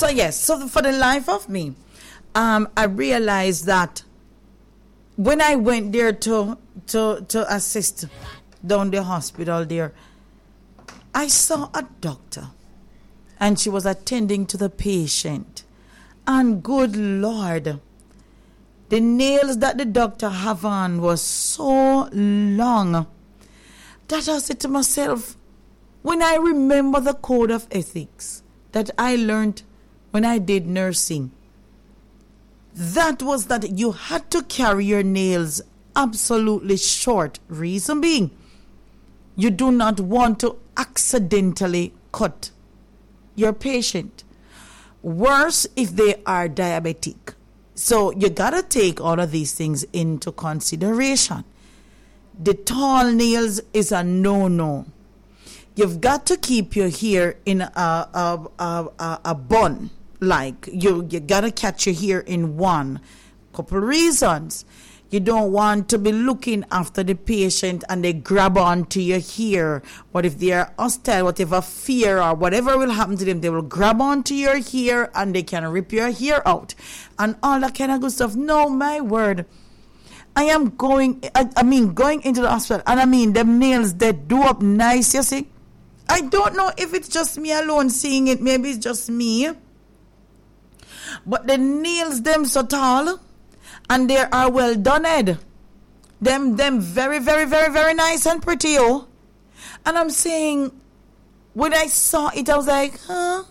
So yes, so for the life of me, I realized that when I went there to assist down the hospital there, I saw a doctor and she was attending to the patient. And good Lord, the nails that the doctor have on was so long that I said to myself, when I remember the code of ethics that I learned when I did nursing, that was that you had to carry your nails absolutely short. Reason being, you do not want to accidentally cut your patient. Worse if they are diabetic. So you gotta take all of these things into consideration. The tall nails is a no-no. You've got to keep your hair in a bun. Like you gotta catch your hair in one. Couple reasons. You don't want to be looking after the patient and they grab onto your hair. What if they are hostile, whatever fear or whatever will happen to them, they will grab onto your hair and they can rip your hair out. And all that kind of good stuff. No, my word. I am going into the hospital, and them nails, they do up nice, you see. I don't know if it's just me alone seeing it. Maybe it's just me. But the nails, them so tall. And they are well done, Ed. Them very, very, very, very nice and pretty, oh. And I'm saying, when I saw it, I was like, huh?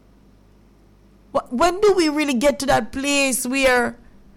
When do we really get to that place where,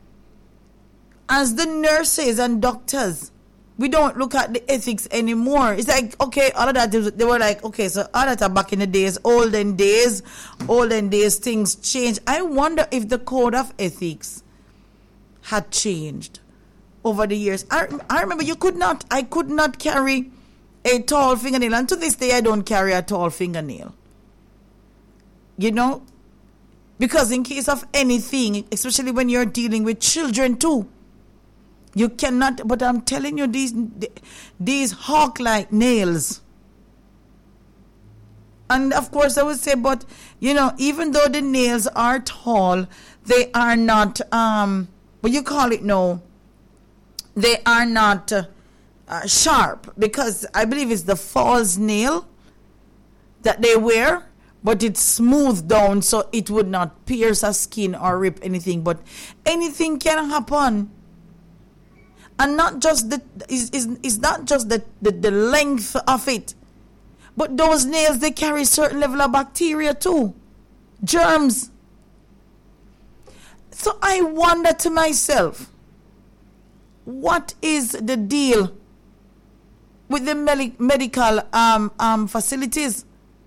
as the nurses and doctors, we don't look at the ethics anymore? It's like, okay, all of that, they were like, okay, so all that are back in the days, olden days, things change. I wonder if the code of ethics had changed over the years. I remember I could not carry a tall fingernail, and to this day I don't carry a tall fingernail. You know, because in case of anything, especially when you're dealing with children too, you cannot. But I'm telling you, these hawk-like nails. And of course I would say, but you know, even though the nails are tall, they are not what you call it now, they are not sharp, because I believe it's the false nail that they wear, but it's smoothed down so it would not pierce a skin or rip anything. But anything can happen, and not just it's not just the length of it, but those nails, they carry certain level of bacteria too, germs. So I wonder to myself, what is the deal with the medical facilities?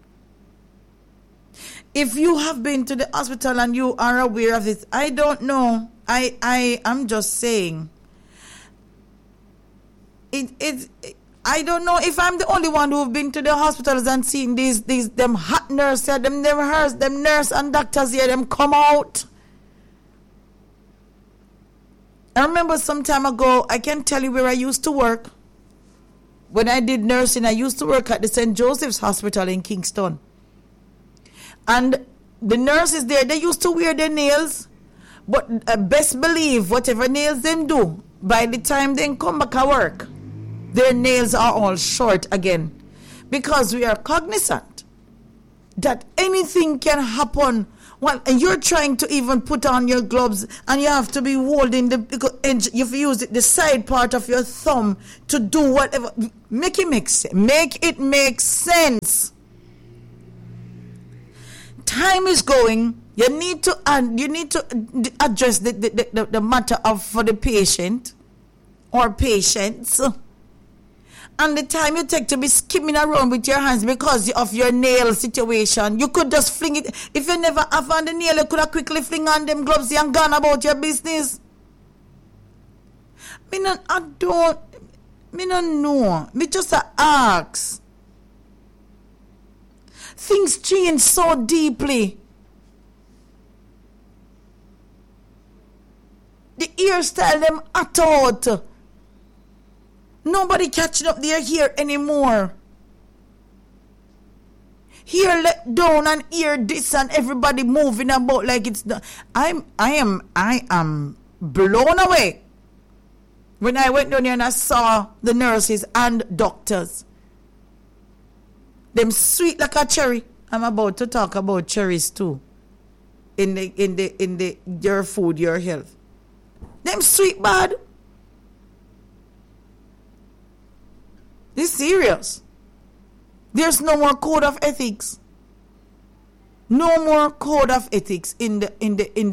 If you have been to the hospital and you are aware of this, I don't know. I am just saying. I don't know if I'm the only one who've been to the hospitals and seen them hot nurses, them nurse and doctors here, them come out. I remember some time ago, I can tell you where I used to work. When I did nursing, I used to work at the St. Joseph's Hospital in Kingston. And the nurses there, they used to wear their nails. But best believe, whatever nails them do, by the time they come back to work, their nails are all short again. Because we are cognizant that anything can happen. Well, and you're trying to even put on your gloves, and you have to be holding you have to use the side part of your thumb to do whatever. Make it make sense. Time is going. You need to address the matter for the patient or patients. And the time you take to be skimming around with your hands because of your nail situation, you could just fling it. If you never have on the nail, you could have quickly fling on them gloves and gone about your business. Me don't know. Me just ask. Things change so deeply. The hairstyle them at out. Nobody catching up their hair anymore. Here let down and here this and everybody moving about like it's not. I am blown away when I went down here and I saw the nurses and doctors. Them sweet like a cherry. I'm about to talk about cherries too. In the your food, your health. Them sweet bad. This serious. There's no more code of ethics. No more code of ethics in the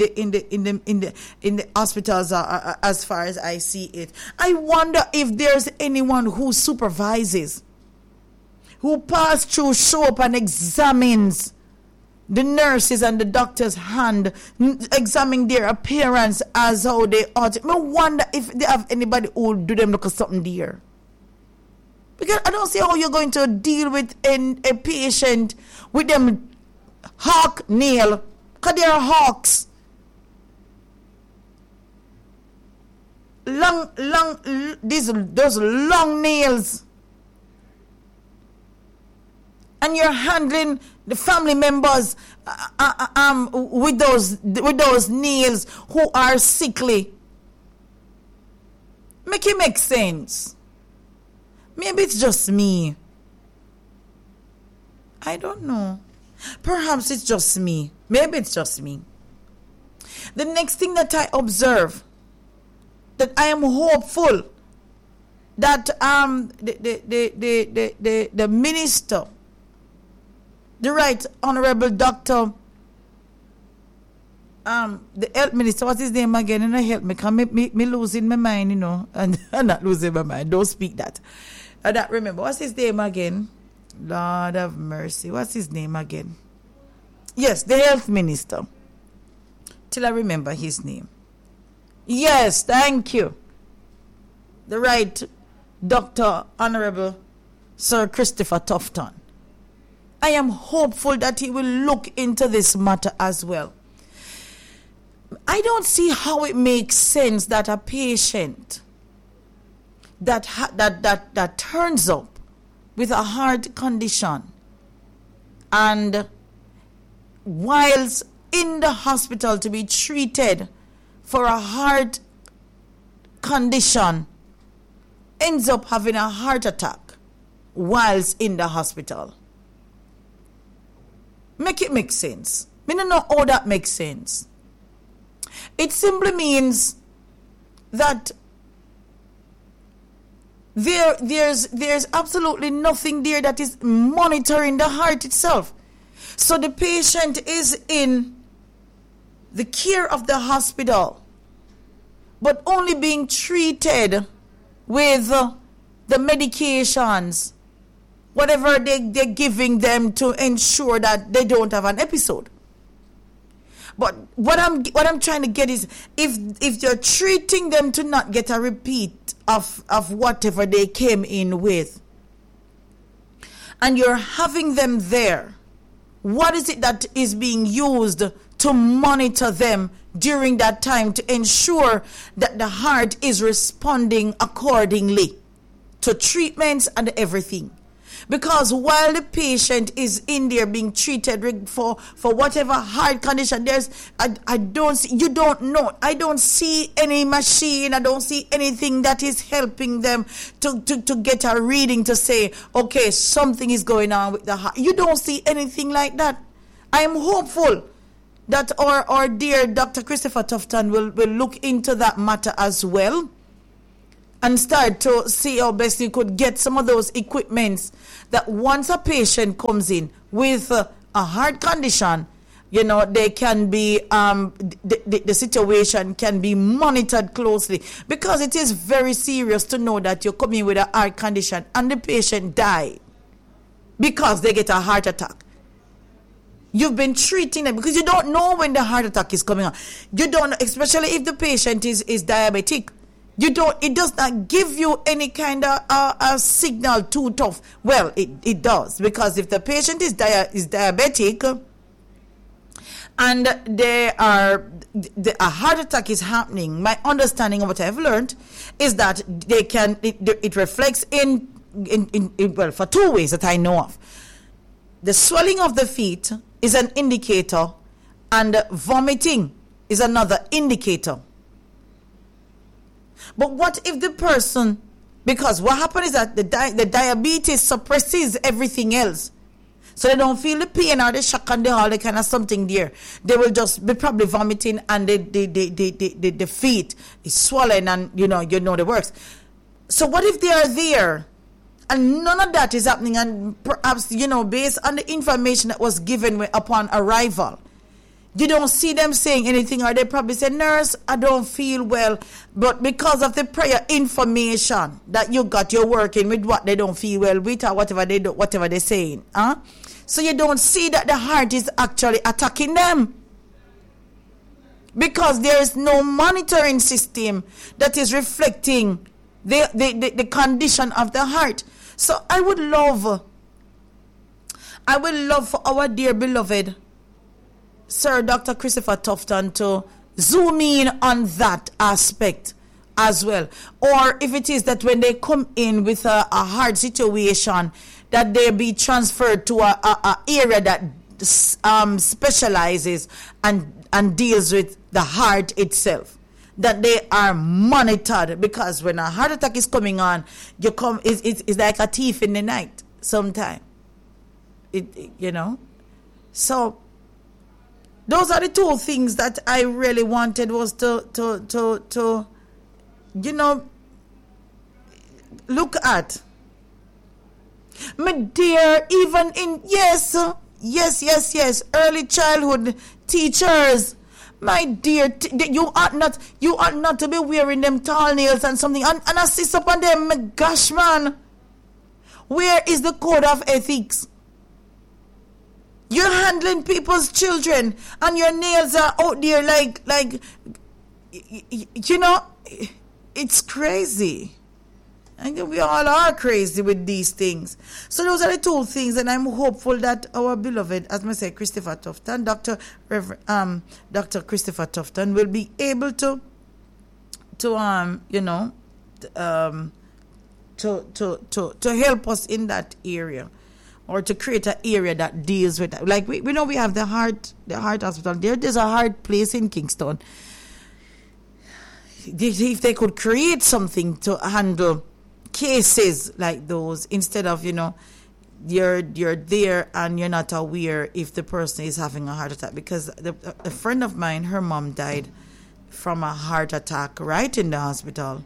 hospitals as far as I see it. I wonder if there's anyone who supervises, who pass through, show up and examines the nurses and the doctors' hand, examining their appearance as how they ought. I wonder if they have anybody who will do them look at something there. Because I don't see how you're going to deal with a patient with them hawk nail. Because they are hawks. Those long nails. And you're handling the family members with those nails who are sickly. Make it make sense. Maybe it's just me. I don't know. Perhaps it's just me. Maybe it's just me. The next thing that I observe, that I am hopeful that the minister, the Right Honorable Doctor, the health minister, what's his name again? And I help me, because me losing my mind, and I'm not losing my mind. Don't speak that. I don't remember. What's his name again? Lord of mercy. What's his name again? Yes, the health minister. Till I remember his name. Yes, thank you. The Right Dr. Honorable Sir Christopher Tufton. I am hopeful that he will look into this matter as well. I don't see how it makes sense that a patient that turns up with a heart condition and whilst in the hospital to be treated for a heart condition ends up having a heart attack whilst in the hospital. Make it make sense. I don't know how that makes sense. It simply means that there's absolutely nothing there that is monitoring the heart itself. So the patient is in the care of the hospital, but only being treated with the medications, whatever they're giving them to ensure that they don't have an episode. But what I'm trying to get is, if you're treating them to not get a repeat of whatever they came in with, and you're having them there, what is it that is being used to monitor them during that time to ensure that the heart is responding accordingly to treatments and everything? Because while the patient is in there being treated for whatever heart condition, I don't see any machine, I don't see anything that is helping them to get a reading to say, okay, something is going on with the heart. You don't see anything like that. I am hopeful that our dear Dr. Christopher Tufton will look into that matter as well, and start to see how best you could get some of those equipments that once a patient comes in with a heart condition, they can be, the situation can be monitored closely, because it is very serious to know that you're coming with a heart condition and the patient died because they get a heart attack. You've been treating them because you don't know when the heart attack is coming on. You don't, especially if the patient is diabetic. It does not give you any kind of a signal too tough. Well, it does, because if the patient is diabetic and a heart attack is happening, my understanding of what I've learned is that it reflects in for two ways that I know of. the swelling of the feet is an indicator, and vomiting is another indicator. But what if the person, because what happens is that the diabetes suppresses everything else. So they don't feel the pain or the shock and all the kind of something there. They will just be probably vomiting, and the feet is swollen, and you know the works. So what if they are there and none of that is happening, and perhaps, based on the information that was given upon arrival, you don't see them saying anything, or they probably say, nurse, I don't feel well. But because of the prior information that you got, you're working with what they don't feel well with, or whatever they're saying. So you don't see that the heart is actually attacking them, because there is no monitoring system that is reflecting the condition of the heart. So I would love for our dear beloved Sir Dr. Christopher Tufton to zoom in on that aspect as well. Or if it is that when they come in with a hard situation, that they be transferred to a area that specializes and deals with the heart itself, that they are monitored. Because when a heart attack is coming on, it's like a thief in the night sometimes. So those are the two things that I really wanted, was to look at. My dear, even in yes, early childhood teachers, my dear, you ought not to be wearing them tall nails and something, and assist upon them. My gosh, man, where is the code of ethics? You're handling people's children, and your nails are out there like it's crazy. I think we all are crazy with these things. So those are the two things, and I'm hopeful that our beloved, as I say, Christopher Tufton, Dr. Christopher Tufton, will be able to help us in that area, or to create an area that deals with that. Like we know we have the heart hospital. There's a heart place in Kingston. If they could create something to handle cases like those, instead of you're there and you're not aware if the person is having a heart attack. Because a friend of mine, her mom died from a heart attack right in the hospital.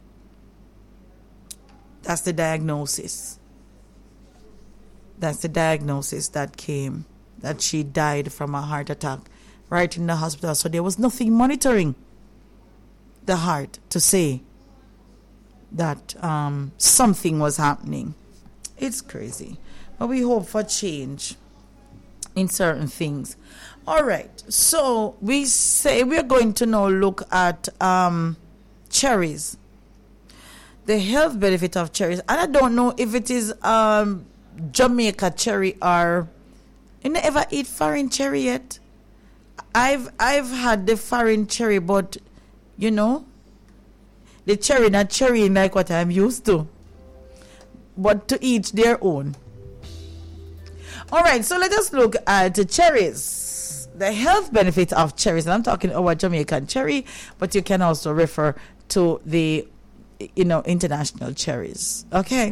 That's the diagnosis. That's the diagnosis that came, that she died from a heart attack right in the hospital. So there was nothing monitoring the heart to say that something was happening. It's crazy. But we hope for change in certain things. All right. So we say we're going to now look at cherries. The health benefit of cherries. And I don't know if it is Jamaica cherry, or you never eat foreign cherry yet. I've had the foreign cherry, but the cherry not cherry like what I'm used to, but to each their own. All right, so let us look at the cherries, the health benefits of cherries. And I'm talking about Jamaican cherry, but you can also refer to the international cherries. Okay.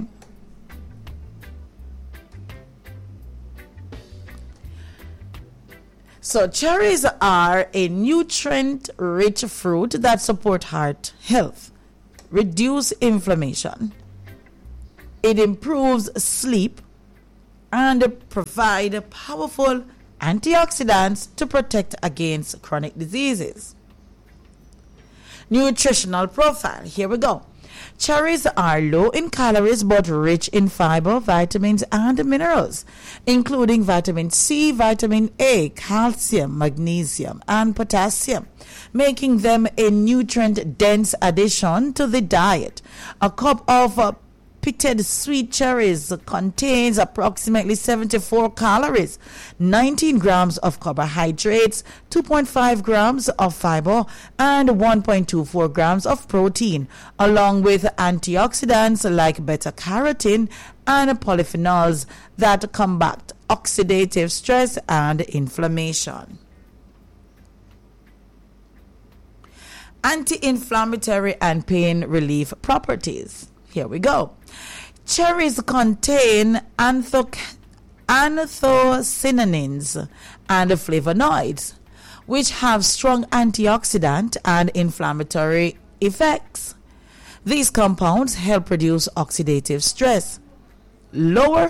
So cherries are a nutrient-rich fruit that support heart health, reduce inflammation. It improves sleep and provide powerful antioxidants to protect against chronic diseases. Nutritional profile. Here we go. Cherries are low in calories but rich in fiber, vitamins, and minerals, including vitamin C, vitamin A, calcium, magnesium, and potassium, making them a nutrient-dense addition to the diet. A cup of pitted sweet cherries contains approximately 74 calories, 19 grams of carbohydrates, 2.5 grams of fiber, and 1.24 grams of protein, along with antioxidants like beta-carotene and polyphenols that combat oxidative stress and inflammation. Anti-inflammatory and pain relief properties. Here we go. Cherries contain anthocyanins and flavonoids, which have strong antioxidant and inflammatory effects. These compounds help reduce oxidative stress, lower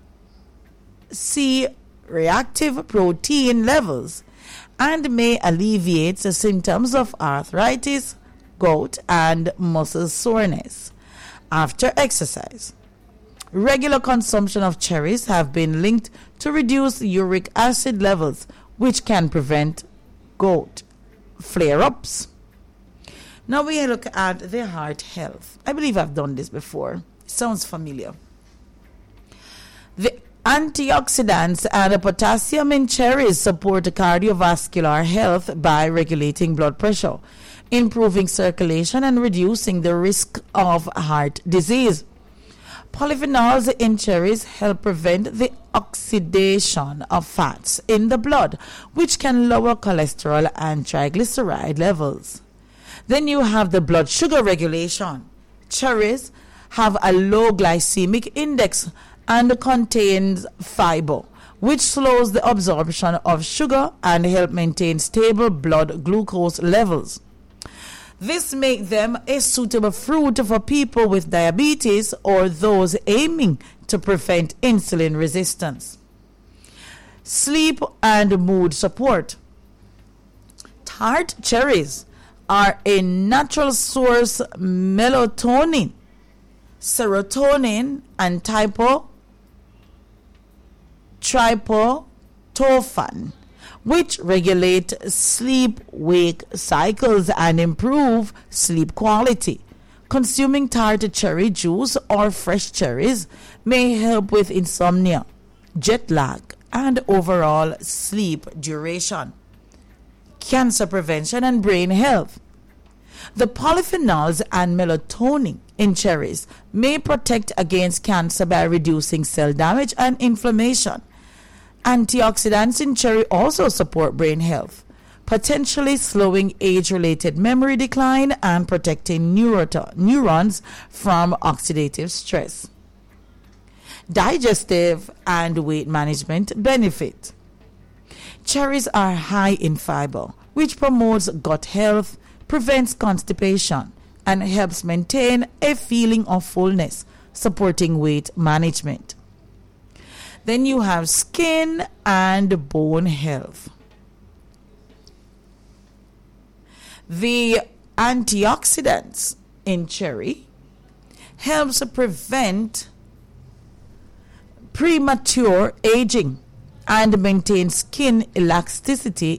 C-reactive protein levels, and may alleviate the symptoms of arthritis, gout, and muscle soreness after exercise. Regular consumption of cherries have been linked to reduced uric acid levels, which can prevent gout flare-ups. Now we look at the heart health. I believe I've done this before. It sounds familiar. The antioxidants and potassium in cherries support cardiovascular health by regulating blood pressure, improving circulation, and reducing the risk of heart disease. Polyphenols in cherries help prevent the oxidation of fats in the blood, which can lower cholesterol and triglyceride levels. Then you have the blood sugar regulation. Cherries have a low glycemic index and contains fiber, which slows the absorption of sugar and help maintain stable blood glucose levels. This makes them a suitable fruit for people with diabetes or those aiming to prevent insulin resistance. Sleep and mood support. Tart cherries are a natural source of melatonin, serotonin, and tryptophan, which regulate sleep-wake cycles and improve sleep quality. Consuming tart cherry juice or fresh cherries may help with insomnia, jet lag, and overall sleep duration. Cancer prevention and brain health. The polyphenols and melatonin in cherries may protect against cancer by reducing cell damage and inflammation. Antioxidants in cherry also support brain health, potentially slowing age-related memory decline and protecting neurons from oxidative stress. Digestive and weight management benefit. Cherries are high in fiber, which promotes gut health, prevents constipation, and helps maintain a feeling of fullness, supporting weight management. Then you have skin and bone health. The antioxidants in cherry helps prevent premature aging and maintain skin elasticity,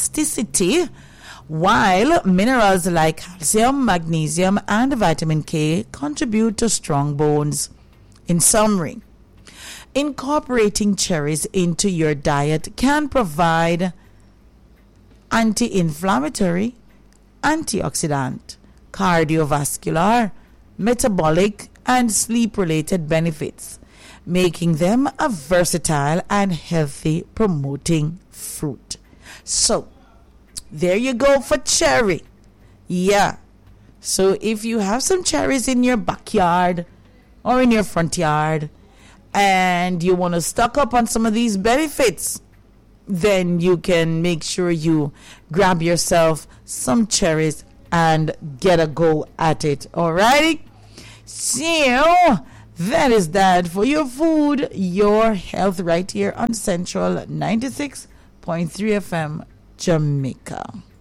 while minerals like calcium, magnesium, and vitamin K contribute to strong bones. In summary, incorporating cherries into your diet can provide anti-inflammatory, antioxidant, cardiovascular, metabolic, and sleep-related benefits, making them a versatile and healthy promoting fruit. So, there you go for cherry. Yeah. So if you have some cherries in your backyard or in your front yard and you want to stock up on some of these benefits, then you can make sure you grab yourself some cherries and get a go at it. Alrighty? So that is that for your food, your health, right here on Central 96.3 FM, Jamaica.